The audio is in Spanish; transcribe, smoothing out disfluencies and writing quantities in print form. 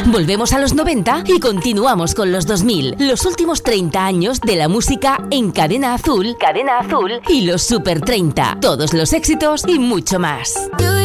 Volvemos a los 90 y continuamos con los 2000. Los últimos 30 años de la música en Cadena Azul y los Super 30. Todos los éxitos y mucho más.